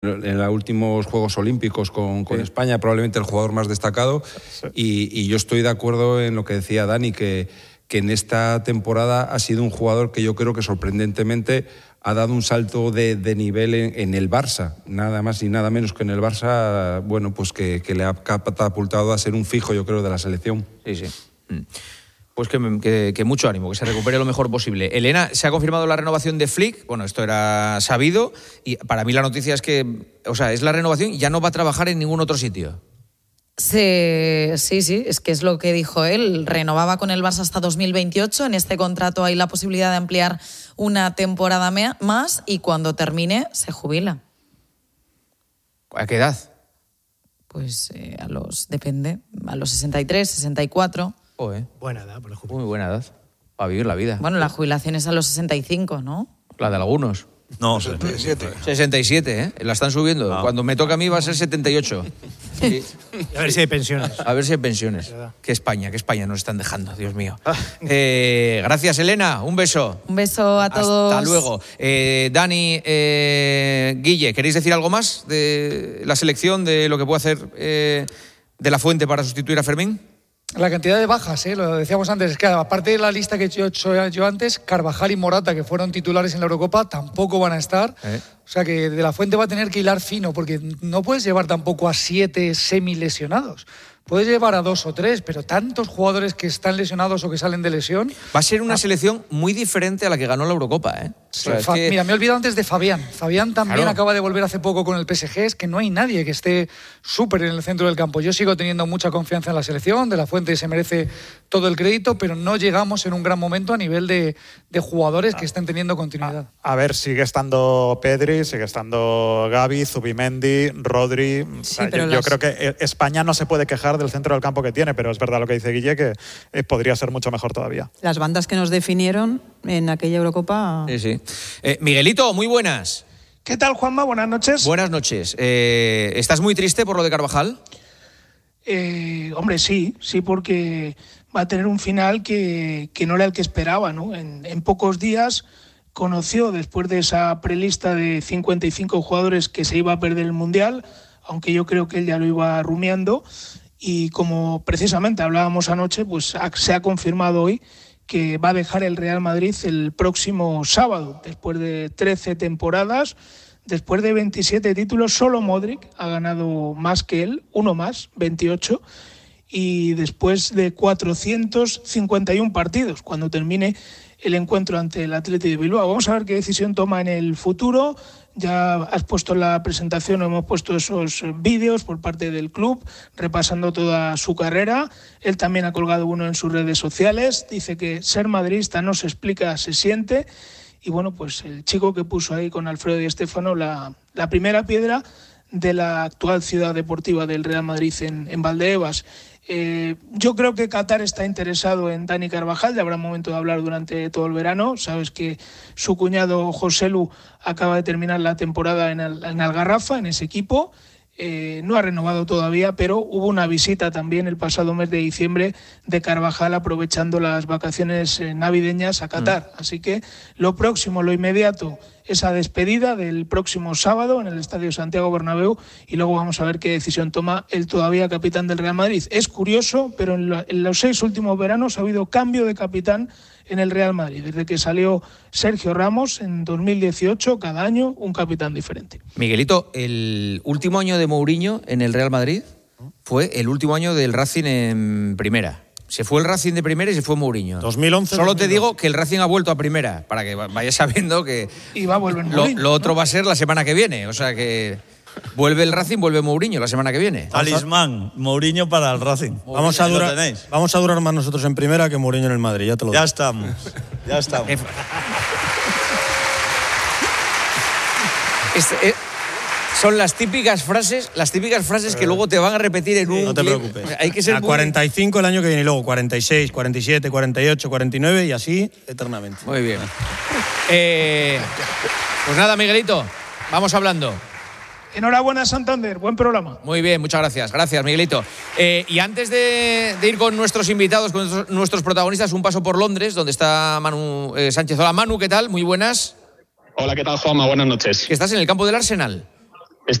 en los últimos Juegos Olímpicos con España, probablemente el jugador más destacado. Sí. Y yo estoy de acuerdo en lo que decía Dani, que en esta temporada ha sido un jugador que yo creo que sorprendentemente ha dado un salto de nivel en el Barça, nada más y nada menos que en el Barça, bueno, pues que le ha catapultado a ser un fijo, yo creo, de la selección. Sí. Pues que mucho ánimo, que se recupere lo mejor posible. Elena, se ha confirmado la renovación de Flick, bueno, esto era sabido, y para mí la noticia es que, o sea, es la renovación y ya no va a trabajar en ningún otro sitio. Sí, es que es lo que dijo él, renovaba con el Barça hasta 2028, en este contrato hay la posibilidad de ampliar una temporada más y cuando termine se jubila. ¿A qué edad? Pues depende, a los 63, 64... Buena edad para la jubilación. Muy buena edad para vivir la vida. Bueno, la jubilación es a los 65, ¿no? La de algunos. No, 67. 67, ¿eh? La están subiendo. No. Cuando me toca a mí va a ser 78. Sí. A ver si hay pensiones. A ver si hay pensiones. Qué España nos están dejando, Dios mío. Gracias, Elena. Un beso. Un beso a todos. Hasta luego. Dani, Guille, ¿queréis decir algo más de la selección, de lo que puede hacer De la Fuente para sustituir a Fermín? La cantidad de bajas, lo decíamos antes, es que aparte de la lista que he hecho yo antes, Carvajal y Morata, que fueron titulares en la Eurocopa, tampoco van a estar. O sea que De la Fuente va a tener que hilar fino, porque no puedes llevar tampoco a 7 semilesionados. Puedes llevar a 2 o 3, pero tantos jugadores que están lesionados o que salen de lesión... Va a ser una selección muy diferente a la que ganó la Eurocopa, ¿eh? O sea, mira, me he olvidado antes de Fabián. Fabián también acaba de volver hace poco con el PSG. Es que no hay nadie que esté súper en el centro del campo. Yo sigo teniendo mucha confianza en la selección. De la Fuente se merece todo el crédito, pero no llegamos en un gran momento a nivel de jugadores que estén teniendo continuidad. A ver, sigue estando Pedri, sigue estando Gavi, Zubimendi, Rodri. Sí, yo creo que España no se puede quejar del centro del campo que tiene, pero es verdad lo que dice Guille, que podría ser mucho mejor todavía. Las bandas que nos definieron en aquella Eurocopa... Sí. Miguelito, muy buenas. ¿Qué tal, Juanma? Buenas noches. Buenas noches. ¿Estás muy triste por lo de Carvajal? Hombre, sí, porque va a tener un final que no era el que esperaba, ¿no? En pocos días conoció, después de esa prelista de 55 jugadores, que se iba a perder el Mundial, aunque yo creo que él ya lo iba rumiando, y como precisamente hablábamos anoche, pues se ha confirmado hoy que va a dejar el Real Madrid el próximo sábado, después de 13 temporadas, después de 27 títulos. Solo Modric ha ganado más que él, uno más, 28, y después de 451 partidos, cuando termine el encuentro ante el Athletic de Bilbao. Vamos a ver qué decisión toma en el futuro. Ya has puesto en la presentación, hemos puesto esos vídeos por parte del club, repasando toda su carrera. Él también ha colgado uno en sus redes sociales. Dice que ser madridista no se explica, se siente. Y bueno, pues el chico que puso ahí con Alfredo Di Stéfano la primera piedra de la actual ciudad deportiva del Real Madrid en Valdebebas. Yo creo que Qatar está interesado en Dani Carvajal, ya habrá momento de hablar durante todo el verano. Sabes que su cuñado Joselu acaba de terminar la temporada en Algarrafa, en ese equipo. No ha renovado todavía, pero hubo una visita también el pasado mes de diciembre de Carvajal, aprovechando las vacaciones navideñas a Qatar. Así que lo próximo, lo inmediato, esa despedida del próximo sábado en el Estadio Santiago Bernabéu, y luego vamos a ver qué decisión toma el todavía capitán del Real Madrid. Es curioso, pero en los 6 últimos veranos ha habido cambio de capitán en el Real Madrid. Desde que salió Sergio Ramos en 2018, cada año un capitán diferente. Miguelito, el último año de Mourinho en el Real Madrid fue el último año del Racing en primera. Se fue el Racing de primera y se fue Mourinho. 2011. Solo 2012. Te digo que el Racing ha vuelto a primera, para que vayas sabiendo que y va a volver Mourinho, lo otro va a ser la semana que viene. O sea que vuelve el Racing, vuelve Mourinho la semana que viene. Talismán, Mourinho para el Racing. Vamos a durar más nosotros en primera que Mourinho en el Madrid, ya te lo digo. Ya estamos. Son las típicas frases que luego te van a repetir en un... No te preocupes. Hay que ser 45 el año que viene y luego 46, 47, 48, 49 y así eternamente. Muy bien. Pues nada, Miguelito, vamos hablando. Enhorabuena, Santander, buen programa. Muy bien, muchas gracias. Gracias, Miguelito. Y antes de ir con nuestros invitados, con nuestros protagonistas, un paso por Londres, donde está Manu Sánchez. Hola, Manu, ¿qué tal? Muy buenas. Hola, ¿qué tal, Juanma? Buenas noches. ¿Que estás en el campo del Arsenal?